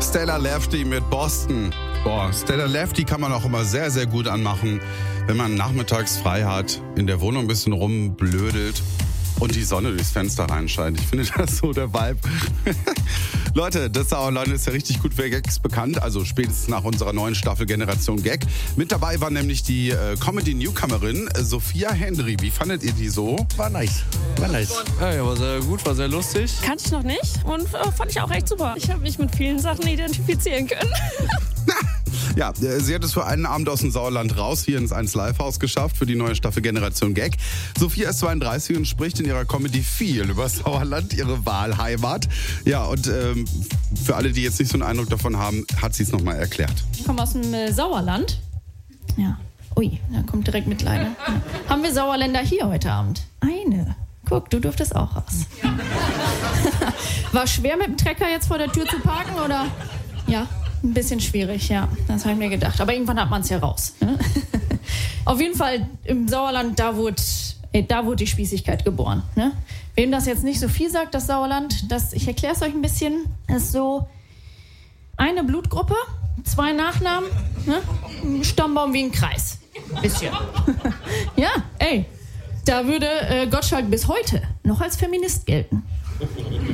Stella Lefty mit Boston. Boah, Stella Lefty kann man auch immer sehr, sehr gut anmachen, wenn man nachmittags frei hat, in der Wohnung ein bisschen rumblödelt und die Sonne durchs Fenster reinscheint. Ich finde das so der Vibe. Leute, das Sauerland ist ja richtig gut für Gags bekannt, also spätestens nach unserer neuen Staffel Generation Gag. Mit dabei war nämlich die Comedy-Newcomerin Sophia Hendry. Wie fandet ihr die so? War nice. Ja, war sehr gut, war sehr lustig. Kannte ich noch nicht und fand ich auch echt super. Ich habe mich mit vielen Sachen identifizieren können. Ja, sie hat es für einen Abend aus dem Sauerland raus hier ins 1 Live-Haus geschafft für die neue Staffel Generation Gag. Sophia ist 32 und spricht in ihrer Comedy viel über Sauerland, ihre Wahlheimat. Ja, und für alle, die jetzt nicht so einen Eindruck davon haben, hat sie es nochmal erklärt. Ich komme aus dem Sauerland. Ja. Ui, da kommt direkt Mitleid. Ja. Haben wir Sauerländer hier heute Abend? Eine. Guck, du durftest auch raus. War schwer mit dem Trecker jetzt vor der Tür zu parken, oder? Ja. Ein bisschen schwierig, ja. Das habe ich mir gedacht. Aber irgendwann hat man es ja raus. Ne? Auf jeden Fall im Sauerland, da wurde die Spießigkeit geboren. Ne? Wem das jetzt nicht so viel sagt, das Sauerland, ich erkläre es euch ein bisschen. Das ist so eine Blutgruppe, 2 Nachnamen, ne? Ein Stammbaum wie ein Kreis. Bisschen. Ja, ey. Da würde Gottschalk bis heute noch als Feminist gelten.